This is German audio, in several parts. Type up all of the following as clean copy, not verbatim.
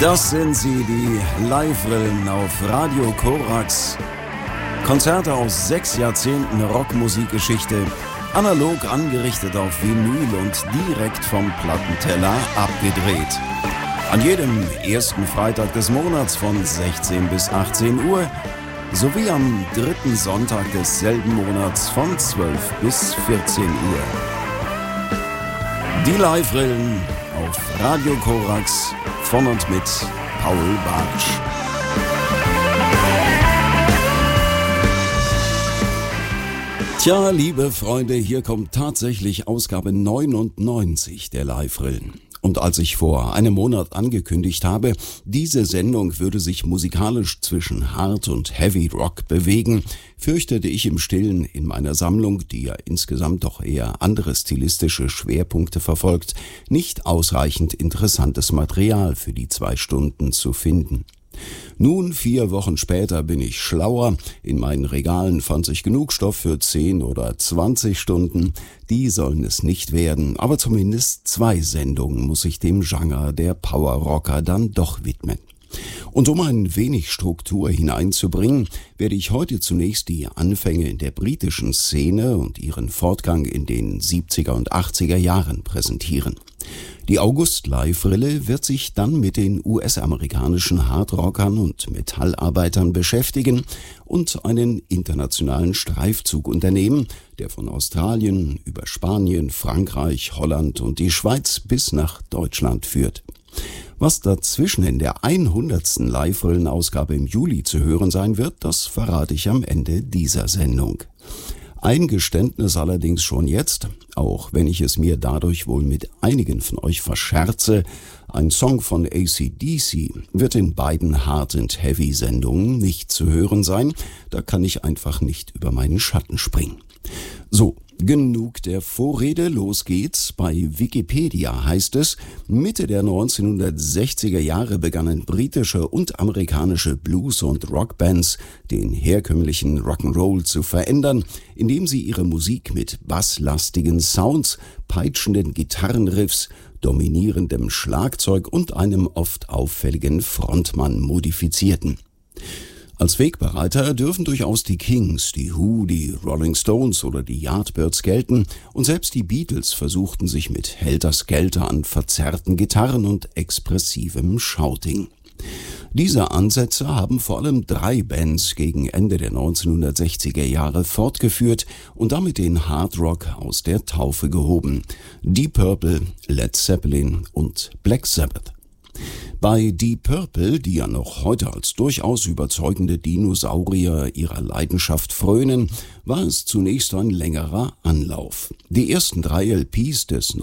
Das sind sie, die Live-Rillen auf Radio Korax. Konzerte aus 6 Jahrzehnten Rockmusikgeschichte, analog angerichtet auf Vinyl und direkt vom Plattenteller abgedreht. An jedem ersten Freitag des Monats von 16 bis 18 Uhr sowie am dritten Sonntag desselben Monats von 12 bis 14 Uhr. Die Live-Rillen auf Radio Korax von und mit Paul Bartsch. Tja, liebe Freunde, hier kommt tatsächlich Ausgabe 99 der Live-Rillen. Und als ich vor einem Monat angekündigt habe, diese Sendung würde sich musikalisch zwischen Hard und Heavy Rock bewegen, fürchtete ich im Stillen in meiner Sammlung, die ja insgesamt doch eher andere stilistische Schwerpunkte verfolgt, nicht ausreichend interessantes Material für die 2 Stunden zu finden. Nun, 4 Wochen später bin ich schlauer. In meinen Regalen fand sich genug Stoff für 10 oder 20 Stunden. Die sollen es nicht werden, aber zumindest 2 Sendungen muss ich dem Genre der Power-Rocker dann doch widmen. Und um ein wenig Struktur hineinzubringen, werde ich heute zunächst die Anfänge in der britischen Szene und ihren Fortgang in den 70er und 80er Jahren präsentieren. Die August-Live-Rille wird sich dann mit den US-amerikanischen Hardrockern und Metallarbeitern beschäftigen und einen internationalen Streifzug unternehmen, der von Australien über Spanien, Frankreich, Holland und die Schweiz bis nach Deutschland führt. Was dazwischen in der 100. Live-Rillen-Ausgabe im Juli zu hören sein wird, das verrate ich am Ende dieser Sendung. Ein Geständnis allerdings schon jetzt, auch wenn ich es mir dadurch wohl mit einigen von euch verscherze, ein Song von AC/DC wird in beiden Hard- und Heavy-Sendungen nicht zu hören sein, da kann ich einfach nicht über meinen Schatten springen. So, genug der Vorrede, los geht's. Bei Wikipedia heißt es, Mitte der 1960er Jahre begannen britische und amerikanische Blues- und Rockbands den herkömmlichen Rock'n'Roll zu verändern, indem sie ihre Musik mit basslastigen Sounds, peitschenden Gitarrenriffs, dominierendem Schlagzeug und einem oft auffälligen Frontmann modifizierten. Als Wegbereiter dürfen durchaus die Kings, die Who, die Rolling Stones oder die Yardbirds gelten und selbst die Beatles versuchten sich mit Helter-Skelter an verzerrten Gitarren und expressivem Shouting. Diese Ansätze haben vor allem 3 Bands gegen Ende der 1960er Jahre fortgeführt und damit den Hard Rock aus der Taufe gehoben. Deep Purple, Led Zeppelin und Black Sabbath. Bei Deep Purple, die ja noch heute als durchaus überzeugende Dinosaurier ihrer Leidenschaft frönen, war es zunächst ein längerer Anlauf. Die ersten 3 LPs des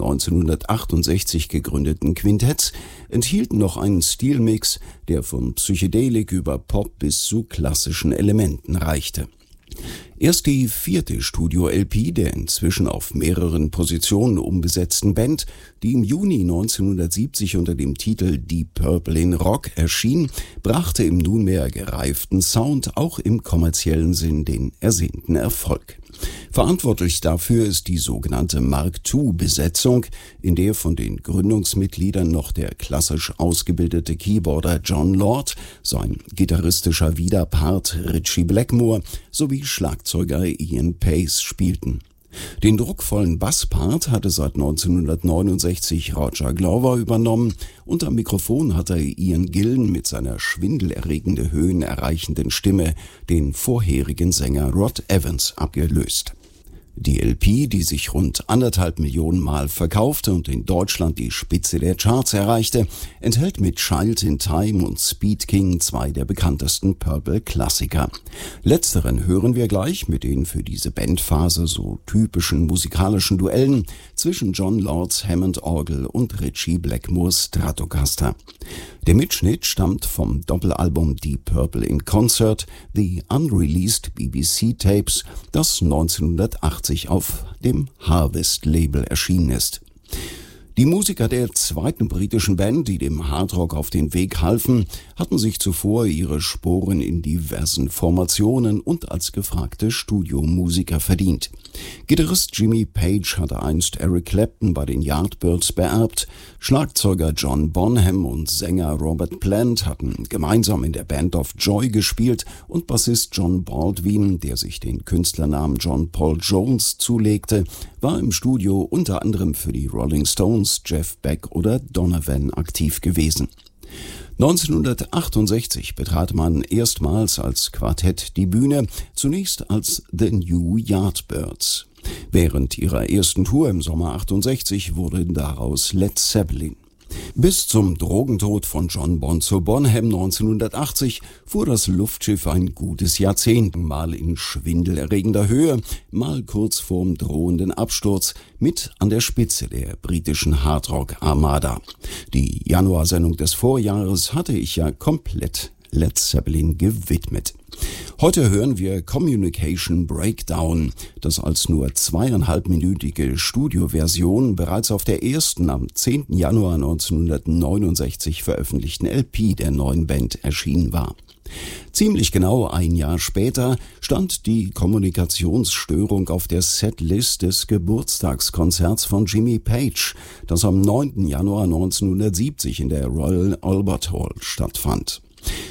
1968 gegründeten Quintetts enthielten noch einen Stilmix, der von Psychedelik über Pop bis zu klassischen Elementen reichte. Erst die 4. Studio-LP der inzwischen auf mehreren Positionen umbesetzten Band, die im Juni 1970 unter dem Titel Deep Purple in Rock erschien, brachte im nunmehr gereiften Sound auch im kommerziellen Sinn den ersehnten Erfolg. Verantwortlich dafür ist die sogenannte Mark II-Besetzung, in der von den Gründungsmitgliedern noch der klassisch ausgebildete Keyboarder John Lord, sein gitarristischer Widerpart Ritchie Blackmore sowie Schlagzeuger Ian Pace spielten. Den druckvollen Basspart hatte seit 1969 Roger Glover übernommen und am Mikrofon hatte Ian Gillan mit seiner schwindelerregende Höhen erreichenden Stimme den vorherigen Sänger Rod Evans abgelöst. Die LP, die sich rund 1,5 Millionen Mal verkaufte und in Deutschland die Spitze der Charts erreichte, enthält mit Child in Time und Speed King 2 der bekanntesten Purple-Klassiker. Letzteren hören wir gleich mit den für diese Bandphase so typischen musikalischen Duellen zwischen John Lords Hammond-Orgel und Ritchie Blackmores Stratocaster. Der Mitschnitt stammt vom Doppelalbum Deep Purple in Concert, The Unreleased BBC Tapes, das 1980 auf dem Harvest-Label erschienen ist. Die Musiker der zweiten britischen Band, die dem Hardrock auf den Weg halfen, hatten sich zuvor ihre Sporen in diversen Formationen und als gefragte Studiomusiker verdient. Gitarrist Jimmy Page hatte einst Eric Clapton bei den Yardbirds beerbt, Schlagzeuger John Bonham und Sänger Robert Plant hatten gemeinsam in der Band of Joy gespielt und Bassist John Baldwin, der sich den Künstlernamen John Paul Jones zulegte, war im Studio unter anderem für die Rolling Stones, Jeff Beck oder Donovan aktiv gewesen. 1968 betrat man erstmals als Quartett die Bühne, zunächst als The New Yardbirds. Während ihrer ersten Tour im Sommer 68 wurde daraus Led Zeppelin. Bis zum Drogentod von John Bonzo Bonham 1980 fuhr das Luftschiff ein gutes Jahrzehnt, mal in schwindelerregender Höhe, mal kurz vorm drohenden Absturz, mit an der Spitze der britischen Hardrock-Armada. Die Januarsendung des Vorjahres hatte ich ja komplett Led Zeppelin gewidmet. Heute hören wir Communication Breakdown, das als nur 2,5-minütige Studioversion bereits auf der ersten am 10. Januar 1969 veröffentlichten LP der neuen Band erschienen war. Ziemlich genau ein Jahr später stand die Kommunikationsstörung auf der Setlist des Geburtstagskonzerts von Jimmy Page, das am 9. Januar 1970 in der Royal Albert Hall stattfand.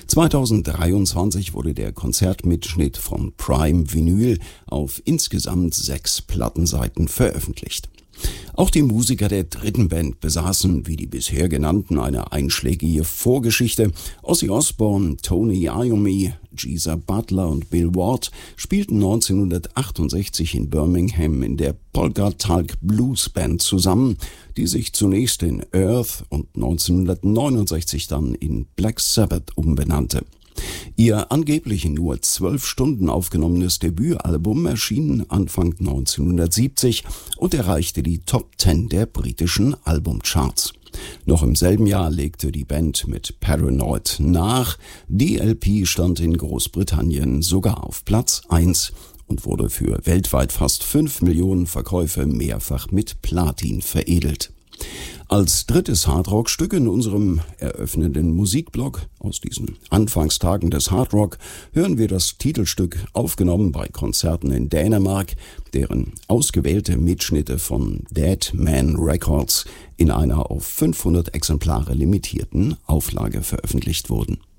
2023 wurde der Konzertmitschnitt von Prime Vinyl auf insgesamt 6 Plattenseiten veröffentlicht. Auch die Musiker der dritten Band besaßen, wie die bisher genannten, eine einschlägige Vorgeschichte. Ozzy Osbourne, Tony Iommi, Geezer Butler und Bill Ward spielten 1968 in Birmingham in der Polka Tulk Blues Band zusammen, die sich zunächst in Earth und 1969 dann in Black Sabbath umbenannte. Ihr angeblich in nur 12 Stunden aufgenommenes Debütalbum erschien Anfang 1970 und erreichte die Top 10 der britischen Albumcharts. Noch im selben Jahr legte die Band mit Paranoid nach. Die LP stand in Großbritannien sogar auf Platz 1 und wurde für weltweit fast 5 Millionen Verkäufe mehrfach mit Platin veredelt. Als drittes Hardrock-Stück in unserem eröffnenden Musikblog aus diesen Anfangstagen des Hardrock hören wir das Titelstück, aufgenommen bei Konzerten in Dänemark, deren ausgewählte Mitschnitte von Dead Man Records in einer auf 500 Exemplare limitierten Auflage veröffentlicht wurden.